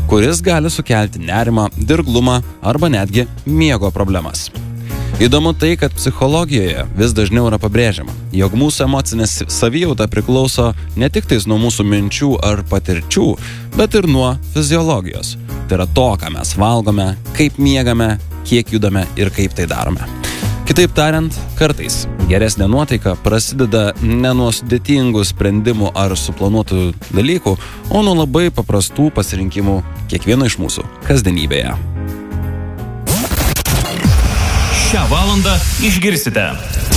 kuris gali sukelti nerimą, dirglumą arba netgi miego problemas. Įdomu tai, kad psichologijoje vis dažniau yra pabrėžiama, jog mūsų emocinė savijauta priklauso ne tik tais nuo mūsų minčių ar patirčių, bet ir nuo fiziologijos. Tai yra to, ką mes valgome, kaip miegame, kiek judame ir kaip tai darome. Kitaip tariant, kartais geresnė nuotaika prasideda ne nuo sudėtingų sprendimų ar suplanuotų dalykų, o nuo labai paprastų pasirinkimų kiekvieno iš mūsų kasdienybėje. Šią valandą išgirsite